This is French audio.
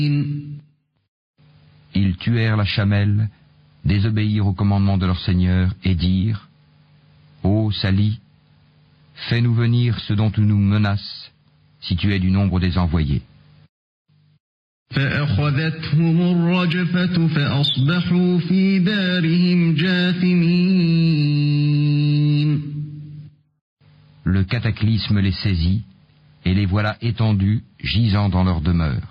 Ils tuèrent la chamelle, désobéirent au commandement de leur Seigneur et dirent: Ô Sali, fais-nous venir ceux dont tu nous menaces, si tu es du nombre des envoyés. فأخذتهم الرجفة فأصبحوا في دارهم جاثمين. Le cataclysme les saisit, et les voilà étendus, gisant dans leur demeure.